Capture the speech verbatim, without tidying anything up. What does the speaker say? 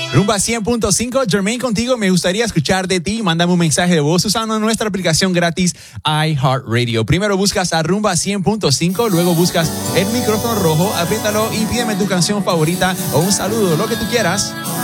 Rumba cien punto cinco, Jermaine contigo. Me gustaría escuchar de ti. Mándame un mensaje de voz usando nuestra aplicación gratis iHeartRadio. Primero buscas a Rumba cien punto cinco, luego buscas el micrófono rojo, apriétalo y pídeme tu canción favorita o un saludo, lo que tú quieras.